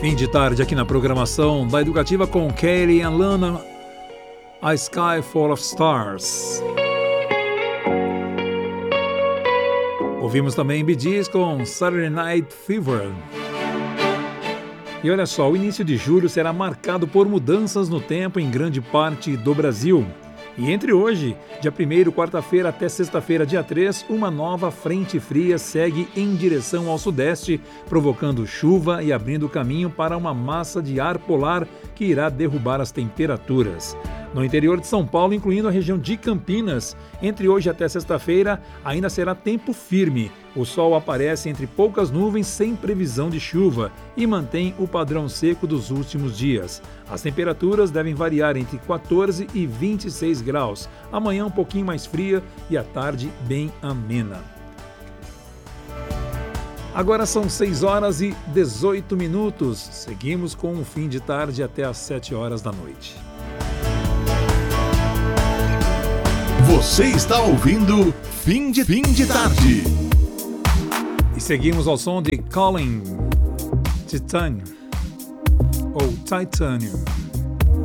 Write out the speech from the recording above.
Fim de tarde aqui na programação da Educativa com Kelly e Lana, A Sky Full of Stars. Ouvimos também Bee Gees com Saturday Night Fever. E olha só, o início de julho será marcado por mudanças no tempo em grande parte do Brasil. E entre hoje, dia 1º, quarta-feira, até sexta-feira, dia 3, uma nova frente fria segue em direção ao sudeste, provocando chuva e abrindo caminho para uma massa de ar polar que irá derrubar as temperaturas. No interior de São Paulo, incluindo a região de Campinas, entre hoje até sexta-feira, ainda será tempo firme. O sol aparece entre poucas nuvens sem previsão de chuva e mantém o padrão seco dos últimos dias. As temperaturas devem variar entre 14 e 26 graus. Amanhã um pouquinho mais fria e à tarde bem amena. Agora são 6 horas e 18 minutos. Seguimos com o fim de tarde até às 7 horas da noite. Você está ouvindo Fim de Tarde. E seguimos ao som de Colin Titanium, ou Titanium.